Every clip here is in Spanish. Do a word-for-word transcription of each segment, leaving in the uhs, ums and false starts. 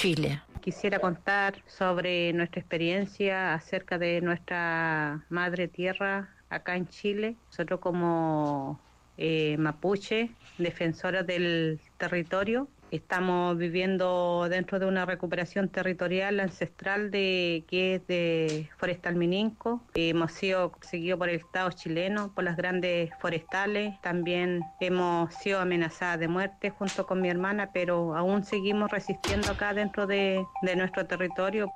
Chile. Quisiera contar sobre nuestra experiencia acerca de nuestra madre tierra acá en Chile. Nosotros como eh, mapuche, defensora del territorio, estamos viviendo dentro de una recuperación territorial ancestral de que es de Forestal Mininco. Hemos sido seguidos por el Estado chileno, por las grandes forestales. También hemos sido amenazadas de muerte junto con mi hermana, pero aún seguimos resistiendo acá dentro de, de nuestro territorio.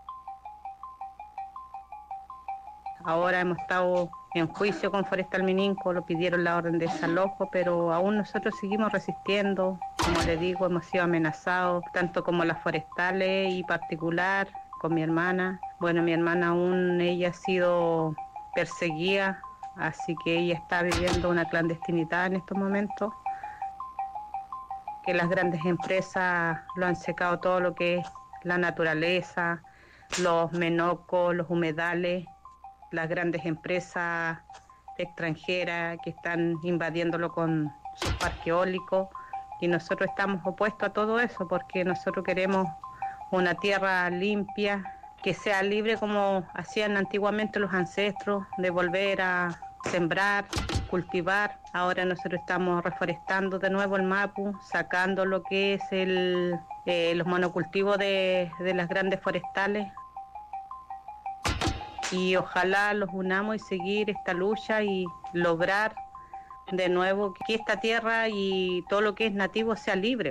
Ahora hemos estado en juicio con Forestal Mininco, lo pidieron la orden de desalojo, pero aún nosotros seguimos resistiendo. Como le digo, hemos sido amenazados, tanto como las forestales y particular, con mi hermana. Bueno, mi hermana aún, ella ha sido perseguida, así que ella está viviendo una clandestinidad en estos momentos. Que las grandes empresas lo han secado todo lo que es la naturaleza, los menocos, los humedales, las grandes empresas extranjeras que están invadiéndolo con sus parques eólicos, y nosotros estamos opuestos a todo eso porque nosotros queremos una tierra limpia, que sea libre como hacían antiguamente los ancestros, de volver a sembrar, cultivar. Ahora nosotros estamos reforestando de nuevo el Mapu, sacando lo que es el, eh, los monocultivos de, de las grandes forestales, y ojalá los unamos y seguir esta lucha y lograr de nuevo que esta tierra y todo lo que es nativo sea libre.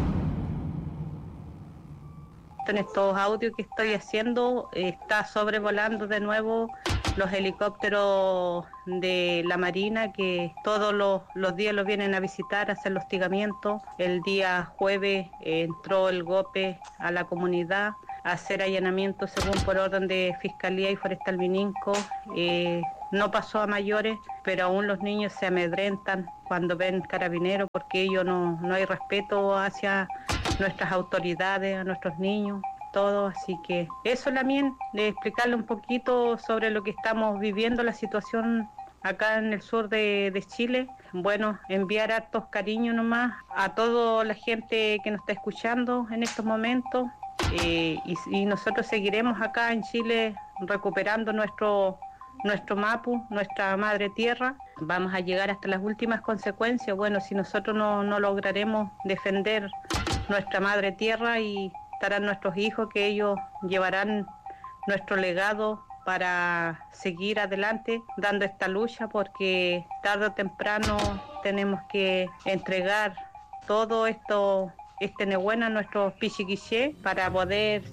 En estos audios que estoy haciendo está sobrevolando de nuevo los helicópteros de la Marina, que todos los, los días los vienen a visitar, a hacer el hostigamiento. El día jueves eh, entró el GOPE a la comunidad a hacer allanamientos según por orden de Fiscalía y Forestal Mininco. Eh, no pasó a mayores, pero aún los niños se amedrentan cuando ven carabineros porque ellos no, no hay respeto hacia nuestras autoridades, a nuestros niños, todo. Así que eso también, de explicarle un poquito sobre lo que estamos viviendo, la situación acá en el sur de, de Chile. Bueno, enviar hartos cariños nomás a toda la gente que nos está escuchando en estos momentos, eh, y, y nosotros seguiremos acá en Chile recuperando nuestro nuestro Mapu, nuestra madre tierra. Vamos a llegar hasta las últimas consecuencias. Bueno, si nosotros no, no lograremos defender nuestra madre tierra, y estarán nuestros hijos, que ellos llevarán nuestro legado para seguir adelante dando esta lucha, porque tarde o temprano tenemos que entregar todo esto, este Nehuena, nuestros pichiquiché, para poder